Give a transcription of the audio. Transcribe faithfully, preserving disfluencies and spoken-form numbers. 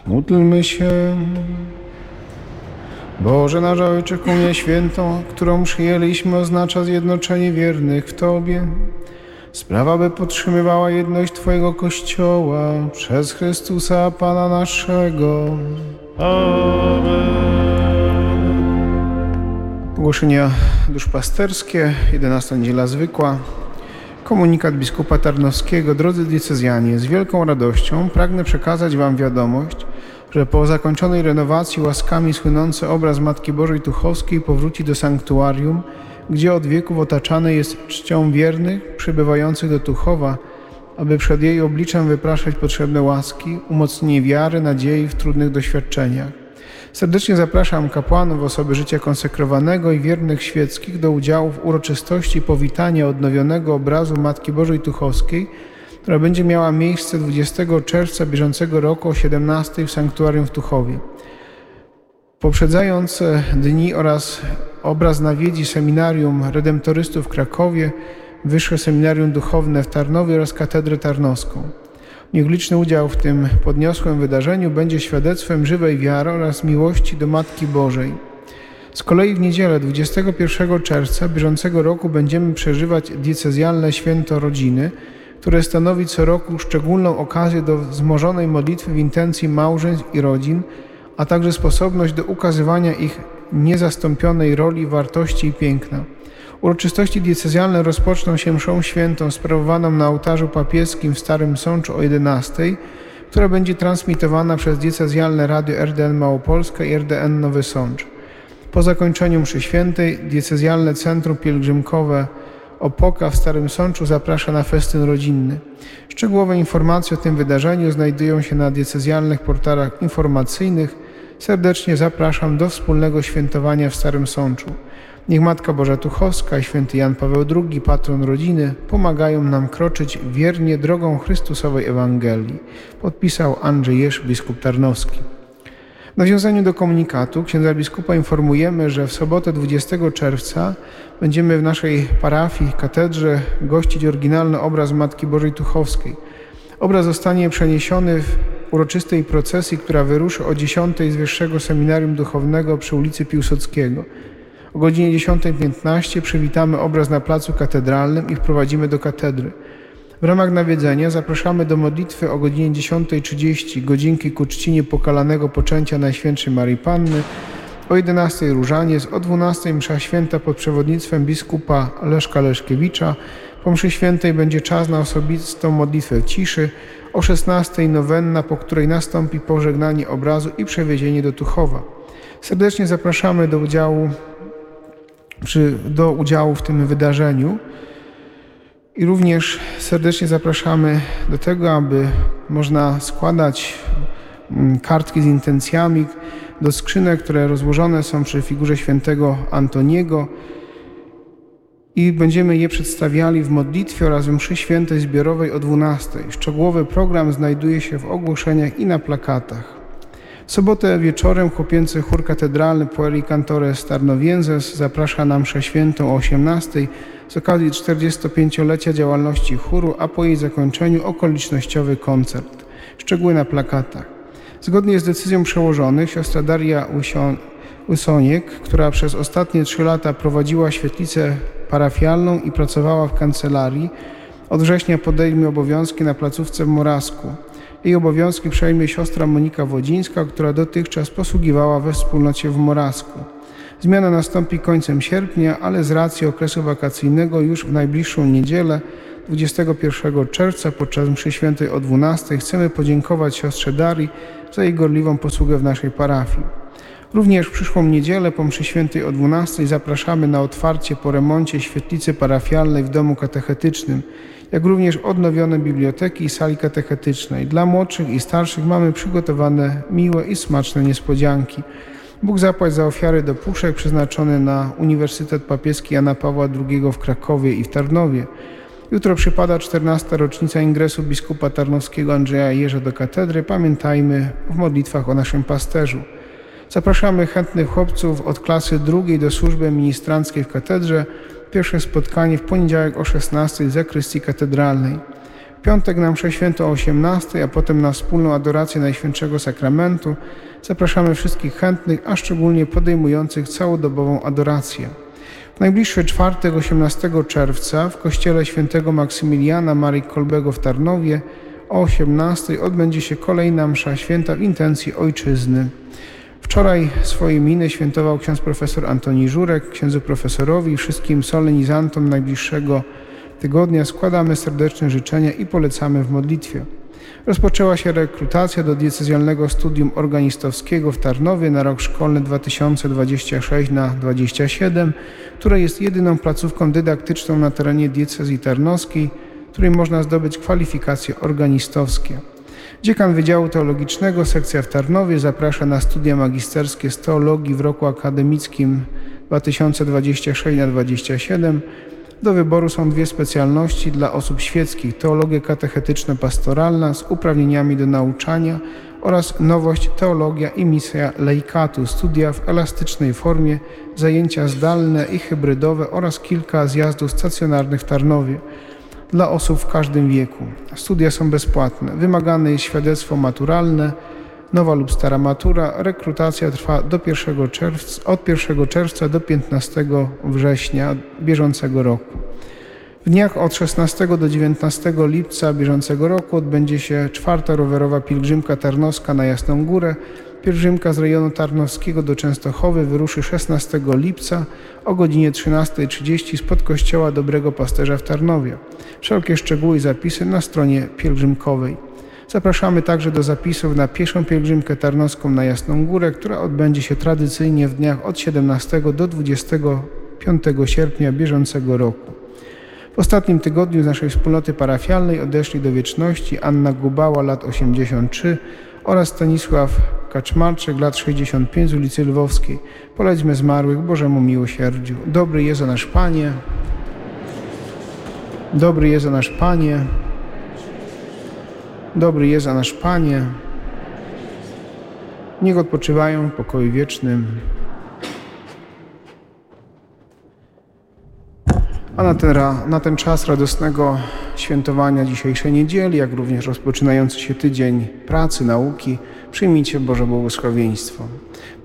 Módlmy się. Boże nasz Ojcze, Komunię Świętą, którą przyjęliśmy, oznacza zjednoczenie wiernych w Tobie. Sprawa, by podtrzymywała jedność Twojego Kościoła przez Chrystusa Pana naszego. Amen. Ogłoszenia duszpasterskie, jedenasta niedziela zwykła. Komunikat biskupa Tarnowskiego. Drodzy diecezjanie, z wielką radością pragnę przekazać Wam wiadomość, że po zakończonej renowacji łaskami słynący obraz Matki Bożej Tuchowskiej powróci do sanktuarium, gdzie od wieków otaczany jest czcią wiernych przybywających do Tuchowa, aby przed jej obliczem wypraszać potrzebne łaski, umocnienie wiary, nadziei w trudnych doświadczeniach. Serdecznie zapraszam kapłanów, osoby życia konsekrowanego i wiernych świeckich do udziału w uroczystości powitania odnowionego obrazu Matki Bożej Tuchowskiej, która będzie miała miejsce dwudziestego czerwca bieżącego roku o siedemnastej w sanktuarium w Tuchowie. Poprzedzając dni oraz obraz nawiedzi Seminarium Redemptorystów w Krakowie, Wyższe Seminarium Duchowne w Tarnowie oraz Katedrę Tarnowską. Niech liczny udział w tym podniosłym wydarzeniu będzie świadectwem żywej wiary oraz miłości do Matki Bożej. Z kolei w niedzielę dwudziestego pierwszego czerwca bieżącego roku będziemy przeżywać diecezjalne święto rodziny, które stanowi co roku szczególną okazję do wzmożonej modlitwy w intencji małżeństw i rodzin, a także sposobność do ukazywania ich niezastąpionej roli, wartości i piękna. Uroczystości diecezjalne rozpoczną się mszą świętą sprawowaną na ołtarzu papieskim w Starym Sączu o jedenastej, która będzie transmitowana przez diecezjalne radio R D N Małopolska i R D N Nowy Sącz. Po zakończeniu mszy świętej diecezjalne Centrum Pielgrzymkowe Opoka w Starym Sączu zaprasza na festyn rodzinny. Szczegółowe informacje o tym wydarzeniu znajdują się na diecezjalnych portalach informacyjnych. Serdecznie zapraszam do wspólnego świętowania w Starym Sączu. Niech Matka Boża Tuchowska i święty Jan Paweł drugi, patron rodziny, pomagają nam kroczyć wiernie drogą Chrystusowej Ewangelii. Podpisał Andrzej Jerz, biskup Tarnowski. W nawiązaniu do komunikatu księdza biskupa informujemy, że w sobotę dwudziestego czerwca będziemy w naszej parafii, katedrze gościć oryginalny obraz Matki Bożej Tuchowskiej. Obraz zostanie przeniesiony w uroczystej procesji, która wyruszy o dziesiątej z Wyższego Seminarium Duchownego przy ulicy Piłsudskiego. O godzinie dziesiątej piętnaście przywitamy obraz na placu katedralnym i wprowadzimy do katedry. W ramach nawiedzenia zapraszamy do modlitwy o godzinie dziesiątej trzydzieści, godzinki ku czci niepokalanego poczęcia Najświętszej Maryi Panny, o jedenastej różaniec, o dwunastej msza święta pod przewodnictwem biskupa Leszka Leszkiewicza. Po mszy świętej będzie czas na osobistą modlitwę w ciszy, o szesnastej nowenna, po której nastąpi pożegnanie obrazu i przewiezienie do Tuchowa. Serdecznie zapraszamy do udziału, przy, do udziału w tym wydarzeniu. I również serdecznie zapraszamy do tego, aby można składać kartki z intencjami do skrzynek, które rozłożone są przy figurze świętego Antoniego i będziemy je przedstawiali w modlitwie oraz w mszy świętej zbiorowej o dwunastej. Szczegółowy program znajduje się w ogłoszeniach i na plakatach. W sobotę wieczorem chłopięcy chór katedralny Pueri Cantores Tarnowienses zaprasza na mszę świętą o osiemnastej z okazji czterdziestopięciolecia działalności chóru, a po jej zakończeniu okolicznościowy koncert. Szczegóły na plakatach. Zgodnie z decyzją przełożonych siostra Daria Łysoniek, która przez ostatnie trzy lata prowadziła świetlicę parafialną i pracowała w kancelarii, od września podejmie obowiązki na placówce w Morawsku. Jej obowiązki przejmie siostra Monika Wodzińska, która dotychczas posługiwała we wspólnocie w Morawsku. Zmiana nastąpi końcem sierpnia, ale z racji okresu wakacyjnego już w najbliższą niedzielę, dwudziestego pierwszego czerwca, podczas mszy świętej o dwunastej, chcemy podziękować siostrze Darii za jej gorliwą posługę w naszej parafii. Również w przyszłą niedzielę po mszy świętej o dwunastej zapraszamy na otwarcie po remoncie świetlicy parafialnej w domu katechetycznym, jak również odnowione biblioteki i sali katechetycznej. Dla młodszych i starszych mamy przygotowane miłe i smaczne niespodzianki. Bóg zapłać za ofiary do puszek przeznaczone na Uniwersytet Papieski Jana Pawła drugiego w Krakowie i w Tarnowie. Jutro przypada czternasta rocznica ingresu biskupa tarnowskiego Andrzeja Jerza do katedry. Pamiętajmy w modlitwach o naszym pasterzu. Zapraszamy chętnych chłopców od klasy drugiej do służby ministranckiej w katedrze. Pierwsze spotkanie w poniedziałek o szesnastej w zakrystii katedralnej. W piątek na mszę świętą o osiemnastej, a potem na wspólną adorację Najświętszego Sakramentu zapraszamy wszystkich chętnych, a szczególnie podejmujących całodobową adorację. W najbliższy czwartek, osiemnastego czerwca, w kościele świętego Maksymiliana Marii Kolbego w Tarnowie o osiemnastej odbędzie się kolejna msza święta w intencji ojczyzny. Wczoraj swoje miny świętował ksiądz profesor Antoni Żurek. Księdzu profesorowi i wszystkim solenizantom najbliższego tygodnia składamy serdeczne życzenia i polecamy w modlitwie. Rozpoczęła się rekrutacja do diecezjalnego studium organistowskiego w Tarnowie na rok szkolny dwa tysiące dwudziesty szósty na dwudziesty siódmy, które jest jedyną placówką dydaktyczną na terenie diecezji tarnowskiej, w której można zdobyć kwalifikacje organistowskie. Dziekan Wydziału Teologicznego, sekcja w Tarnowie, zaprasza na studia magisterskie z teologii w roku akademickim dwa tysiące dwudziesty szósty na dwudziesty siódmy. Do wyboru są dwie specjalności dla osób świeckich: teologia katechetyczno-pastoralna z uprawnieniami do nauczania oraz nowość teologia i misja laikatu, studia w elastycznej formie, zajęcia zdalne i hybrydowe oraz kilka zjazdów stacjonarnych w Tarnowie dla osób w każdym wieku. Studia są bezpłatne. Wymagane jest świadectwo maturalne, nowa lub stara matura. Rekrutacja trwa do pierwszego czerwca, od pierwszego czerwca do piętnastego września bieżącego roku. W dniach od szesnastego do dziewiętnastego lipca bieżącego roku odbędzie się czwarta rowerowa pielgrzymka tarnowska na Jasną Górę. Pielgrzymka z rejonu tarnowskiego do Częstochowy wyruszy szesnastego lipca o godzinie trzynastej trzydzieści spod kościoła Dobrego Pasterza w Tarnowie. Wszelkie szczegóły i zapisy na stronie pielgrzymkowej. Zapraszamy także do zapisów na pieszą pielgrzymkę tarnowską na Jasną Górę, która odbędzie się tradycyjnie w dniach od siedemnastego do dwudziestego piątego sierpnia bieżącego roku. W ostatnim tygodniu z naszej wspólnoty parafialnej odeszli do wieczności Anna Gubała, lat osiemdziesiąt trzy, oraz Stanisław Kaczmarczyk, lat sześćdziesiąt pięć, z ulicy Lwowskiej. Polećmy zmarłych Bożemu miłosierdziu. Dobry Jezu nasz Panie, dobry Jezu nasz Panie, dobry Jezu nasz Panie, niech odpoczywają w pokoju wiecznym. A na ten, na ten czas radosnego świętowania dzisiejszej niedzieli, jak również rozpoczynający się tydzień pracy, nauki, przyjmijcie Boże błogosławieństwo.